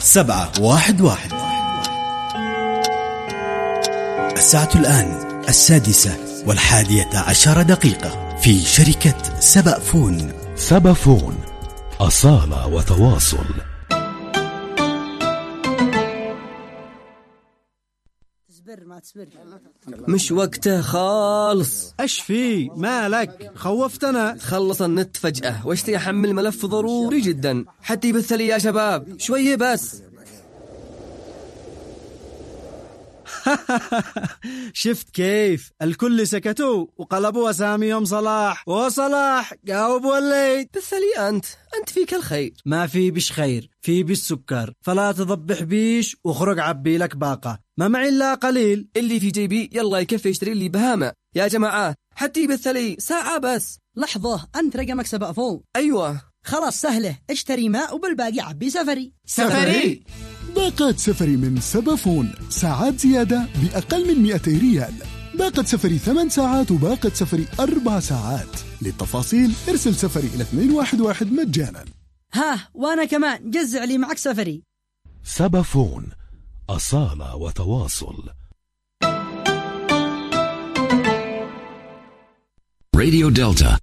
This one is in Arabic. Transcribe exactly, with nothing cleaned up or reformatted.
سبعة واحد واحد. الساعة الآن السادسة والحادية عشر دقيقة في شركة سبأفون. سبأفون، أصالة وتواصل. تصبر ما تصبر، مش وقته خالص. ايش في مالك؟ خوفتنا. خلص النت فجأة واشتي احمل ملف ضروري جدا حتى يبث لي يا شباب شوية بس. شفت كيف الكل سكتوا وقلبوا أساميهم صلاح وصلاح جاوب وليد. بث لي أنت أنت فيك الخير. ما في بش خير، في بش سكر، فلا تضبح بيش وخرج عبي لك باقة، ما معي إلا قليل. اللي في جيبي يلا يكفي يشتري لي بهامة يا جماعة حتى يبث لي ساعة بس. لحظة، أنت رقمك سبأفون؟ أيوة خلاص سهلة، اشتري ماء وبالباقي عبي سفري. سفري باقات سفري من سبأفون، ساعات زيادة بأقل من مئتي ريال. باقة سفري ثمان ساعات وباقة سفري أربع ساعات. للتفاصيل ارسل سفري إلى اثنين واحد واحد مجانا. ها وأنا كمان جزع لي معك سفري. سبأفون، أصالة وتواصل. راديو دلتا